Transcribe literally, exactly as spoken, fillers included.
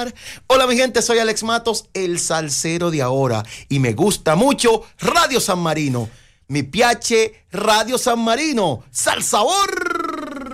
mar. Hola mi gente, soy Alex Matos, el salsero de ahora. Y me gusta mucho Radio San Marino. Mi piace Radio San Marino. ¡Sal sabor!